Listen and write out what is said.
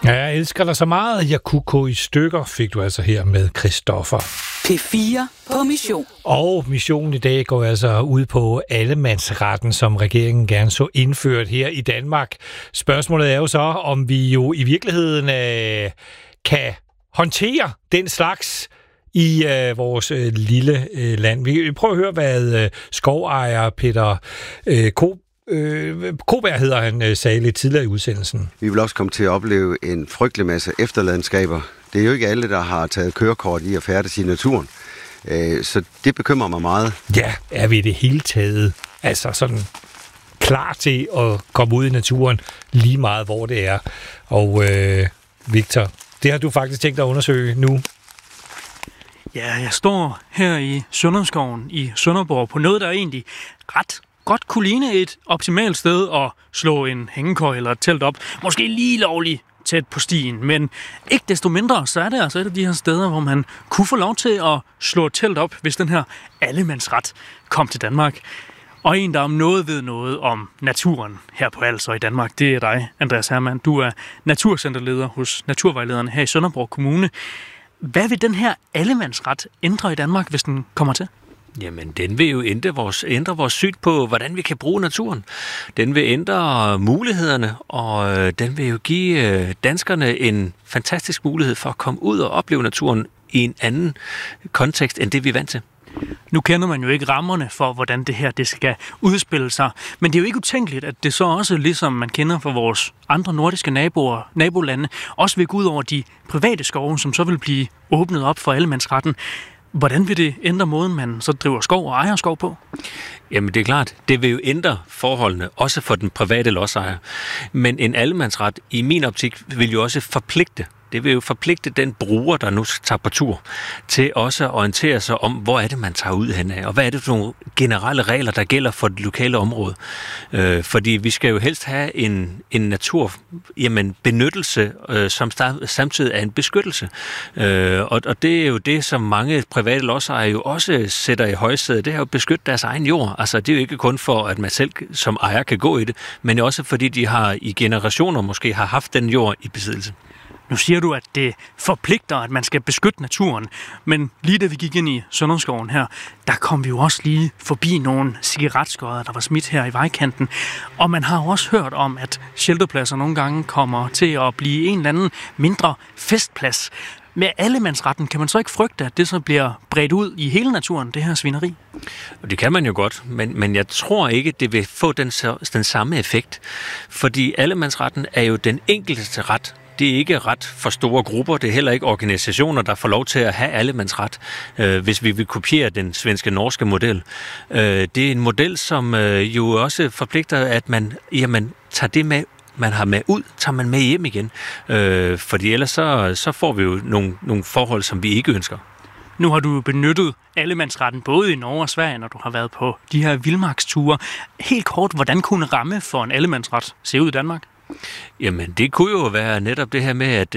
Ja, jeg elsker dig så meget. Jeg kunne gå i stykker, fik du altså her med Christoffer. P4 på mission. Og missionen i dag går altså ud på allemandsretten, som regeringen gerne så indført her i Danmark. Spørgsmålet er jo så, om vi jo i virkeligheden kan håndtere den slags i vores lille land. Vi prøver at høre, hvad skovejer Peter Koberg hedder han, sagde lidt tidligere i udsendelsen. Vi vil også komme til at opleve en frygtelig masse efterladenskaber. Det er jo ikke alle, der har taget kørekort i at færdes i naturen. Så det bekymrer mig meget. Ja, er vi i det hele taget altså sådan klar til at komme ud i naturen lige meget, hvor det er. Og Victor, det har du faktisk tænkt at undersøge nu. Ja, jeg står her i Sønderskoven i Sønderborg på noget, der egentlig ret godt kunne ligne et optimalt sted at slå en hængekøj eller et telt op. Måske lige lovligt tæt på stien, men ikke desto mindre, så er det altså et af de her steder, hvor man kunne få lov til at slå et telt op, hvis den her allemandsret kom til Danmark. Og en, der om noget ved noget om naturen her på Als og i Danmark, det er dig, Andreas Hermann. Du er naturcenterleder hos Naturvejlederne her i Sønderborg Kommune. Hvad vil den her allemandsret ændre i Danmark, hvis den kommer til? Jamen, den vil jo ændre vores syn på, hvordan vi kan bruge naturen. Den vil ændre mulighederne, og den vil jo give danskerne en fantastisk mulighed for at komme ud og opleve naturen i en anden kontekst, end det vi er vant til. Nu kender man jo ikke rammerne for, hvordan det her det skal udspille sig, men det er jo ikke utænkeligt, at det så også, ligesom man kender fra vores andre nordiske nabolande, også vil gå ud over de private skove, som så vil blive åbnet op for allemandsretten. Hvordan vil det ændre måden, man så driver skov og ejer skov på? Jamen det er klart, det vil jo ændre forholdene, også for den private lodsejer. Men en allemandsret i min optik vil jo også forpligte. Det vil jo forpligte den bruger, der nu tager på tur, til også at orientere sig om, hvor er det, man tager ud henad, og hvad er det for nogle generelle regler, der gælder for det lokale område. Fordi vi skal jo helst have en benyttelse, som samtidig er en beskyttelse. Og det er jo det, som mange private lodsejere jo også sætter i højsædet. Det er jo at beskytte deres egen jord. Altså det er jo ikke kun for, at man selv som ejer kan gå i det, men også fordi de har i generationer måske har haft den jord i besiddelse. Nu siger du, at det forpligter, at man skal beskytte naturen, men lige da vi gik ind i Sønderskoven her, der kom vi jo også lige forbi nogle cigaretskodder, der var smidt her i vejkanten. Og man har også hørt om, at shelterpladser nogle gange kommer til at blive en eller anden mindre festplads. Med allemandsretten kan man så ikke frygte, at det så bliver bredt ud i hele naturen, det her svineri? Og det kan man jo godt, men jeg tror ikke, det vil få den samme effekt. Fordi allemandsretten er jo den enkelte ret. Det er ikke ret for store grupper, det er heller ikke organisationer, der får lov til at have allemandsret, hvis vi vil kopiere den svenske-norske model. Det er en model, som jo også forpligter, at man tager det med, man har med ud, tager man med hjem igen. Fordi ellers så får vi jo nogle forhold, som vi ikke ønsker. Nu har du benyttet allemandsretten både i Norge og Sverige, når du har været på de her vildmarksture. Helt kort, hvordan kunne ramme for en allemandsret se ud i Danmark? Jamen, det kunne jo være netop det her med, at